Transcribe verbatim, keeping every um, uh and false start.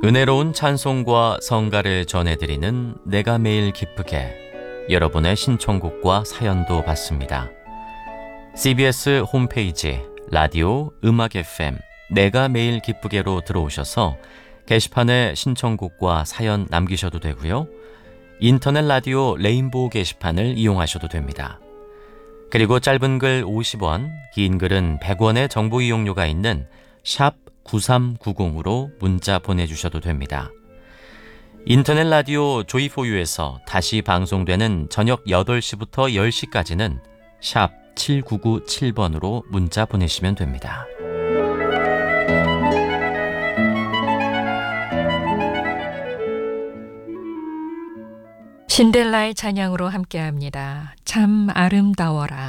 은혜로운 찬송과 성가를 전해드리는 내가 매일 기쁘게, 여러분의 신청곡과 사연도 받습니다. 씨비에스 홈페이지 라디오 음악 에프엠 내가 매일 기쁘게로 들어오셔서 게시판에 신청곡과 사연 남기셔도 되고요. 인터넷 라디오 레인보우 게시판을 이용하셔도 됩니다. 그리고 짧은 글 오십 원, 긴 글은 백 원의 정보 이용료가 있는 샵 구삼구공으로 문자 보내주셔도 됩니다. 인터넷 라디오 조이포유에서 다시 방송되는 저녁 여덟 시부터 열 시까지는 샵 칠구구칠 번으로 문자 보내시면 됩니다. 신델라의 찬양으로 함께합니다. 참 아름다워라.